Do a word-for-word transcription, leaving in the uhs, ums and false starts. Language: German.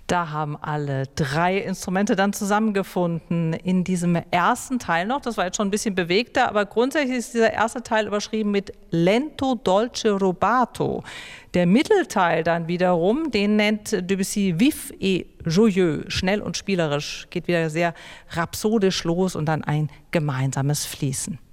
Da haben alle drei Instrumente dann zusammengefunden in diesem ersten Teil noch. Das war jetzt schon ein bisschen bewegter, aber grundsätzlich ist dieser erste Teil überschrieben mit Lento, Dolce, Rubato. Der Mittelteil dann wiederum, den nennt Debussy Vif et Joyeux, schnell und spielerisch, geht wieder sehr rhapsodisch los und dann ein gemeinsames Fließen.